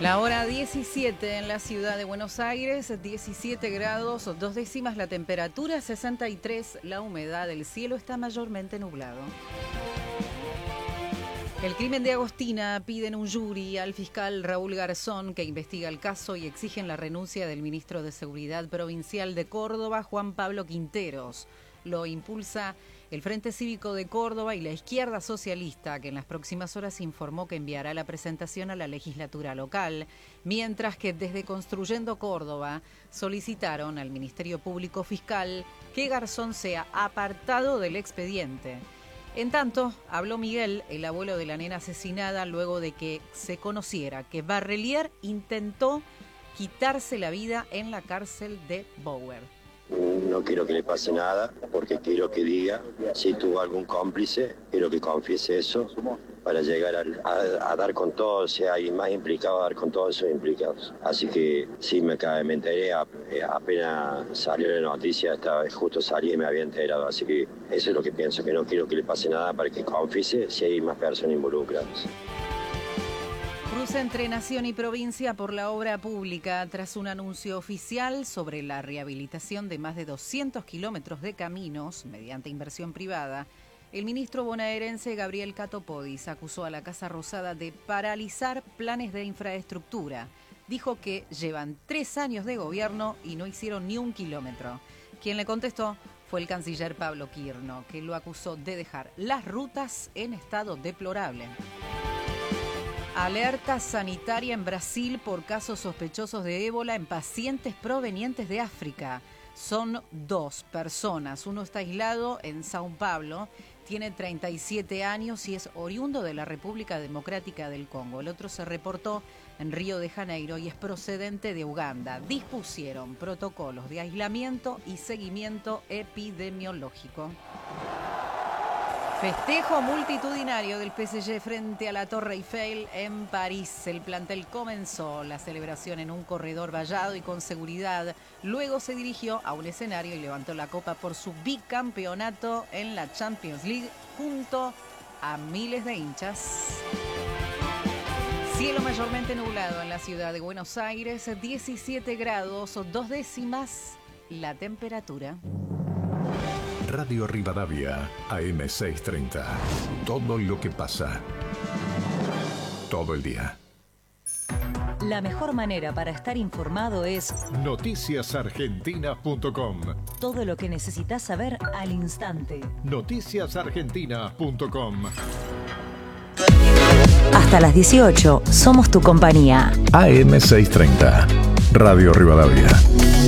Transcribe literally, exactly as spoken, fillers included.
La hora diecisiete en la ciudad de Buenos Aires, diecisiete grados, dos décimas la temperatura, sesenta y tres la humedad, el cielo está mayormente nublado. El crimen de Agostina piden un jury al fiscal Raúl Garzón que investiga el caso y exigen la renuncia del ministro de Seguridad Provincial de Córdoba, Juan Pablo Quinteros. Lo impulsa el Frente Cívico de Córdoba y la izquierda socialista, que en las próximas horas informó que enviará la presentación a la legislatura local, mientras que desde Construyendo Córdoba solicitaron al Ministerio Público Fiscal que Garzón sea apartado del expediente. En tanto, habló Miguel, el abuelo de la nena asesinada, luego de que se conociera que Barrelier intentó quitarse la vida en la cárcel de Bower. No quiero que le pase nada, porque quiero que diga si tuvo algún cómplice, quiero que confiese eso, para llegar a, a, a dar con todos, si hay más implicados, a dar con todos esos implicados. Así que sí, me, me enteré, apenas salió la noticia, esta vez justo salí y me había enterado, así que eso es lo que pienso, que no quiero que le pase nada para que confiese si hay más personas involucradas. Cruce entre Nación y Provincia por la obra pública tras un anuncio oficial sobre la rehabilitación de más de doscientos kilómetros de caminos mediante inversión privada. El ministro bonaerense Gabriel Catopodis acusó a la Casa Rosada de paralizar planes de infraestructura. Dijo que llevan tres años de gobierno y no hicieron ni un kilómetro. Quien le contestó fue el canciller Pablo Quirno, que lo acusó de dejar las rutas en estado deplorable. Alerta sanitaria en Brasil por casos sospechosos de ébola en pacientes provenientes de África. Son dos personas. Uno está aislado en São Paulo, tiene treinta y siete años y es oriundo de la República Democrática del Congo. El otro se reportó en Río de Janeiro y es procedente de Uganda. Dispusieron protocolos de aislamiento y seguimiento epidemiológico. Festejo multitudinario del P S G frente a la Torre Eiffel en París. El plantel comenzó la celebración en un corredor vallado y con seguridad. Luego se dirigió a un escenario y levantó la copa por su bicampeonato en la Champions League junto a miles de hinchas. Cielo mayormente nublado en la ciudad de Buenos Aires, diecisiete grados, dos décimas la temperatura. Radio Rivadavia, A M seiscientos treinta. Todo lo que pasa. Todo el día. La mejor manera para estar informado es noticias argentinas punto com. Todo lo que necesitas saber al instante. noticias argentinas punto com. Hasta las dieciocho, somos tu compañía. A M seiscientos treinta. Radio Rivadavia.